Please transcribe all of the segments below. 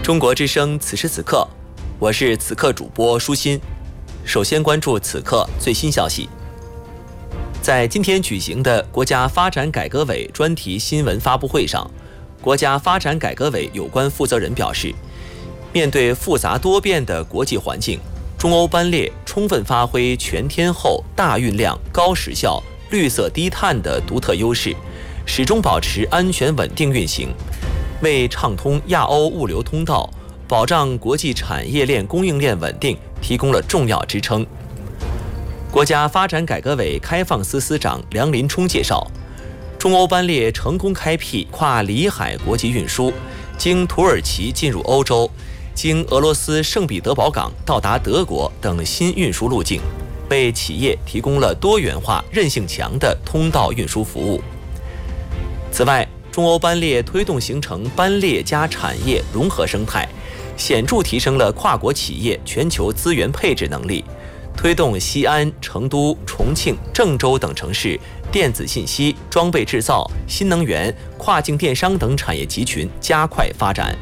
中国之声此时此刻，我是此刻主播舒心。首先关注此刻最新消息。在今天举行的国家发展改革委专题新闻发布会上，国家发展改革委有关负责人表示，面对复杂多变的国际环境，中欧班列充分发挥全天候、大运量、高时效、绿色低碳的独特优势，始终保持安全稳定运行，为畅通亚欧物流通道、保障国际产业链供应链稳定提供了重要支撑。国家发展改革委开放司司长梁林冲介绍，中欧班列成功开辟跨里海国际运输，经土耳其进入欧洲，经俄罗斯圣彼得堡港到达德国等新运输路径，为企业提供了多元化、韧性强的通道运输服务。此外，中欧班列推动形成班列加产业融合生态，显著提升了跨国企业全球资源配置能力，推动西安、成都、重庆、郑州等城市电子信息、装备制造、新能源、跨境电商等产业集群加快发展。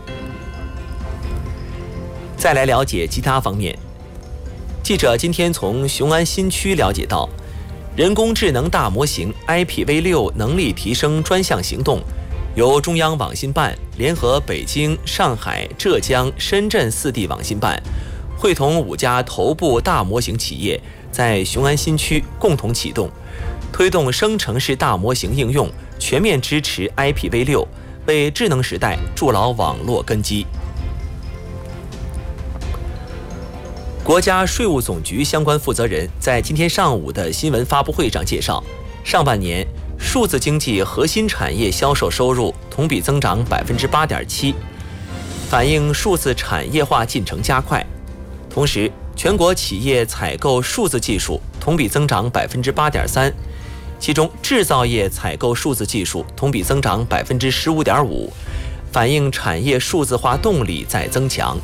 再来了解其他方面。记者今天从雄安新区了解到，人工智能大模型 IPv6 能力提升专项行动由中央网信办联合北京、上海、浙江、深圳4地网信办，会同5家头部大模型企业在雄安新区共同启动，推动生成式大模型应用全面支持 IPv6， 为智能时代筑牢网络根基。国家税务总局相关负责人在今天上午的新闻发布会上介绍，上半年数字经济核心产业销售收入同比增长 8.7%， 反映数字产业化进程加快。同时，全国企业采购数字技术同比增长 8.3%， 其中制造业采购数字技术同比增长 15.5%， 反映产业数字化动力在增强。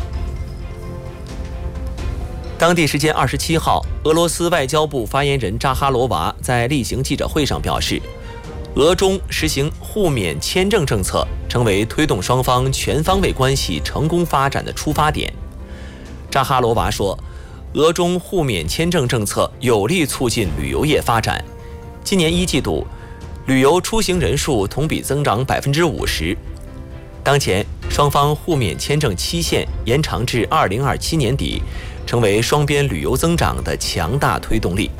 当地时间27号，俄罗斯外交部发言人扎哈罗娃在例行记者会上表示，俄中实行互免签证政策成为推动双方全方位关系成功发展的出发点。扎哈罗娃说，俄中互免签证政策有力促进旅游业发展，今年1季度旅游出行人数同比增长 50%。当前双方互免签证期限延长至2027年底，成为双边旅游增长的强大推动力。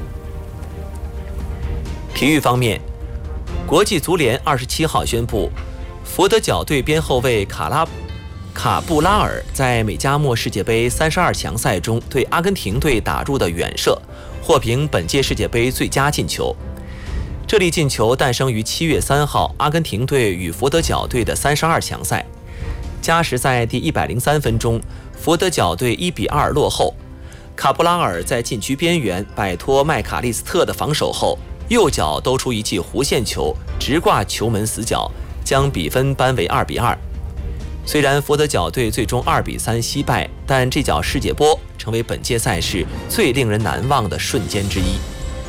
体育方面，国际足联27号宣布，佛得角队边后卫卡布拉尔在美加墨世界杯32强赛中对阿根廷队打入的远射，获评本届世界杯最佳进球。这粒进球诞生于7月3号阿根廷队与佛得角队的32强赛，加时赛第103分钟，佛得角队1-2落后，卡布拉尔在禁区边缘摆脱麦卡利斯特的防守后，右脚兜出一记弧线球，直挂球门死角，将比分扳为2-2。虽然佛得角队最终2-3惜败，但这脚世界波成为本届赛事最令人难忘的瞬间之一。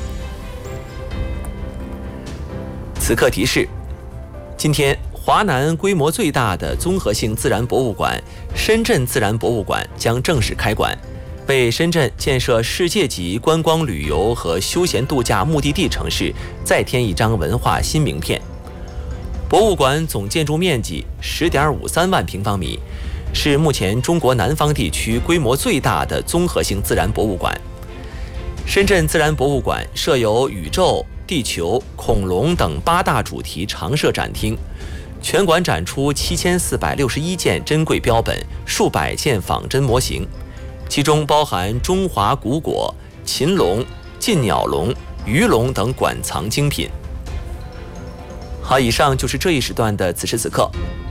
此刻提示：今天华南规模最大的综合性自然博物馆深圳自然博物馆将正式开馆，为深圳建设世界级观光旅游和休闲度假目的地城市再添一张文化新名片。博物馆总建筑面积 10.53 万平方米，是目前中国南方地区规模最大的综合性自然博物馆。深圳自然博物馆设有宇宙、地球、恐龙等8大主题常设展厅，全馆展出7461件珍贵标本、数百件仿真模型，其中包含中华古果、禽龙、近鸟龙、鱼龙等馆藏精品。好，以上就是这一时段的此时此刻，